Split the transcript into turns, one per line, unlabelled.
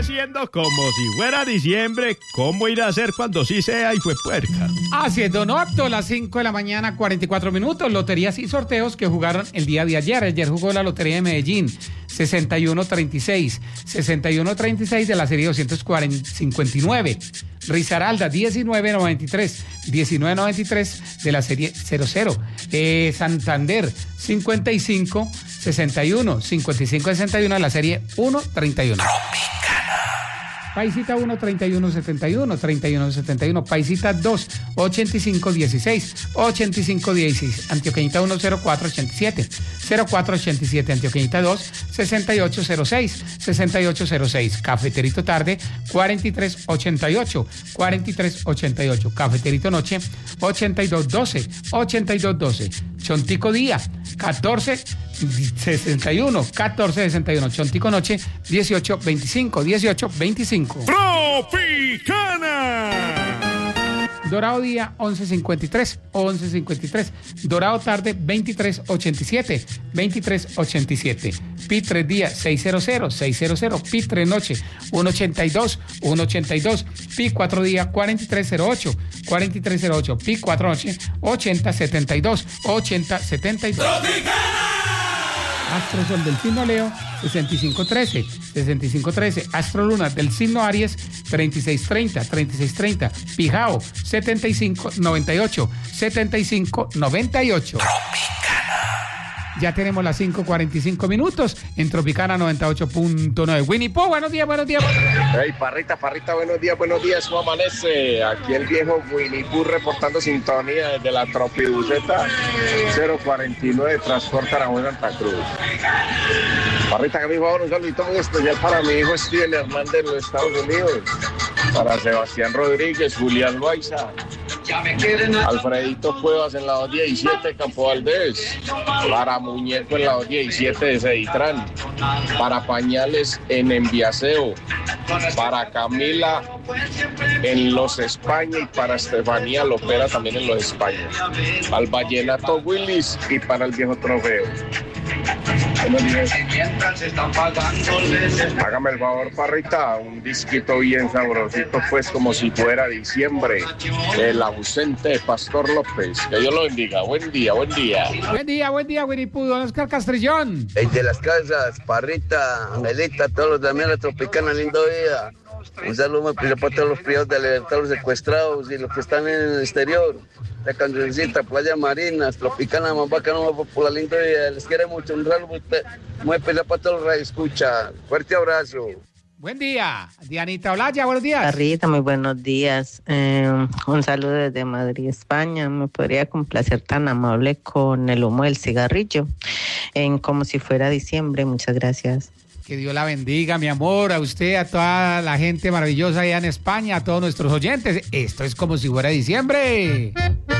diciendo como si fuera diciembre, ¿cómo irá a ser cuando sí sea y fue puerca?
Así es, don Otto, las 5 de la mañana, 44 minutos, loterías y sorteos que jugaron el día de ayer. Ayer jugó la Lotería de Medellín, 6136 de la serie 259. Risaralda, 1993 de la serie 00. Santander, 5561 de la serie 131. Paisita 1, 3171. Paisita 2, 8516. Antioqueñita 1, 0487. Antioqueñita 2, 6806. Cafeterito tarde, 4388. Cafeterito noche, 8212. Chontico día, 1461. Chontico noche, 1825.
¡Tropicana!
Dorado día, 1153. Dorado tarde, 2387. Pitre día, 600. Pitre noche, 182. Pi 4 día, 4308. Pi 4 noche, 8072. Astrosol del signo Leo, 6513. Astroluna del signo Aries, 3630. Pijao, 7598. Ya tenemos las 5:45 minutos en Tropicana 98.9. Winnie Pooh, buenos días.
Hey, Parrita, buenos días, ¿cómo amanece? Aquí el viejo Winnie Pooh reportando sintonía desde la Tropibuceta 049, Transporte Aragón Santa Cruz. Parrita, que mi favor, un saludito muy especial para mi hijo Steven Hernández de los Estados Unidos, para Sebastián Rodríguez, Julián Loaiza, Alfredito Cuevas en la 217 Campo Valdés, para Muñeco en la 217 de Ceditrán, para Pañales en Enviaseo, para Camila en Los España y para Estefanía Lopera también en Los España, al Vallenato Willis y para el viejo Trofeo. Hágame el favor, Parrita, un disquito bien sabrosito, pues como si fuera diciembre, el ausente Pastor López. Que Dios lo bendiga. Buen día.
Buen día, Winnie Pooh, don Oscar Castrillón.
El de las casas, Parrita, Angelita, todos los de la Tropicana, lindo día. Un saludo muy especial para todos los privados de libertad, los secuestrados y los que están en el exterior. La cancioncita, Playa Marinas, Tropicana, más bacana, más popular, lindo día. Les quiere mucho, un saludo muy especial para todos los radioescuchas. Fuerte abrazo.
Buen día, Dianita Olaya, buenos días.
Parrita, muy buenos días. Un saludo desde Madrid, España. Me podría complacer tan amable con el humo del cigarrillo, como si fuera diciembre. Muchas gracias.
Que Dios la bendiga, mi amor, a usted, a toda la gente maravillosa allá en España, a todos nuestros oyentes. Esto es como si fuera diciembre.